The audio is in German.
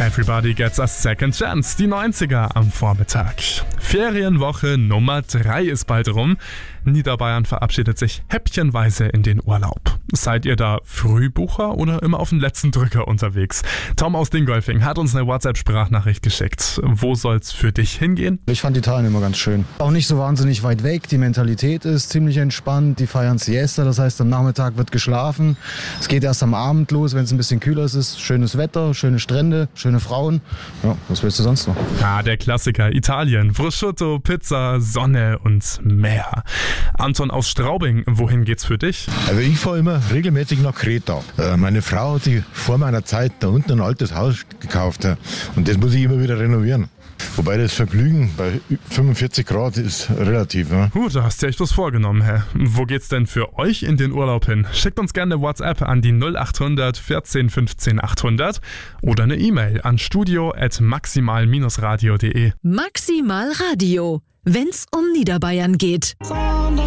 Everybody gets a second chance, die 90er am Vormittag. Ferienwoche Nummer 3 ist bald rum. Niederbayern verabschiedet sich häppchenweise in den Urlaub. Seid ihr da Frühbucher oder immer auf den letzten Drücker unterwegs? Tom aus Dingolfing hat uns eine WhatsApp-Sprachnachricht geschickt. Wo soll's für dich hingehen? Ich fand Italien immer ganz schön. Auch nicht so wahnsinnig weit weg. Die Mentalität ist ziemlich entspannt. Die feiern Siesta, das heißt am Nachmittag wird geschlafen. Es geht erst am Abend los, wenn es ein bisschen kühler ist. Schönes Wetter, schöne Strände, schöne Frauen. Ja, was willst du sonst noch? Ja, der Klassiker Italien. Prosciutto, Pizza, Sonne und Meer. Anton aus Straubing, wohin geht's für dich? Also ich fahre immer regelmäßig nach Kreta. Meine Frau hat sich vor meiner Zeit da unten ein altes Haus gekauft und das muss ich immer wieder renovieren. Wobei das Vergnügen bei 45 Grad ist relativ. Ne? Da hast du echt was vorgenommen, hä? Wo geht's denn für euch in den Urlaub hin? Schickt uns gerne eine WhatsApp an die 0800 14 15 800 oder eine E-Mail an studio@maximal-radio.de. Maximal Radio, wenn's um Niederbayern geht.